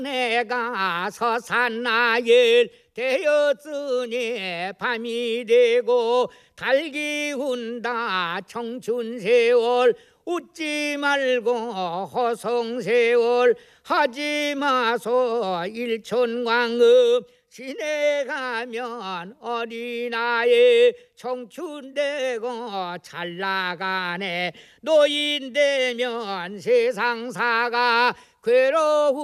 내가 서산나일 되었으니 밤이 되고 달기 운다 청춘세월 웃지 말고 허송세월 하지 마소 일천광업 시내 가면 어린아이 청춘되고 잘 나가네 노인 되면 세상사가 괴로워